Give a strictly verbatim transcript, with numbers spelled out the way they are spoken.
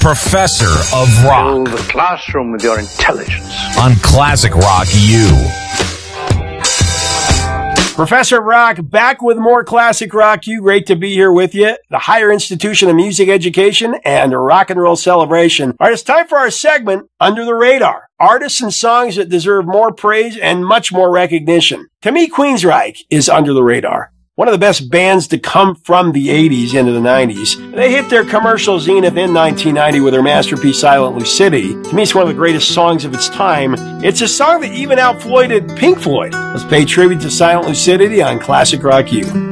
Professor of Rock. Fill the classroom with your intelligence. On Classic Rock U. Professor of Rock, back with more Classic Rock U. Great to be here with you. The Higher Institution of Music Education and Rock and Roll Celebration. All right, it's time for our segment, Under the Radar. Artists and songs that deserve more praise and much more recognition. To me, Queensryche is under the radar. One of the best bands to come from the eighties into the nineties. They hit their commercial zenith in nineteen ninety with their masterpiece Silent Lucidity. To me, it's one of the greatest songs of its time. It's a song that even outfloyded Pink Floyd. Let's pay tribute to Silent Lucidity on Classic Rock U.